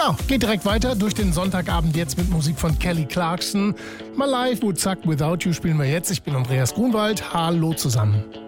Ja, geht direkt weiter durch den Sonntagabend jetzt mit Musik von Kelly Clarkson. My Life Would Suck Without You spielen wir jetzt. Ich bin Andreas Grunwald. Hallo zusammen.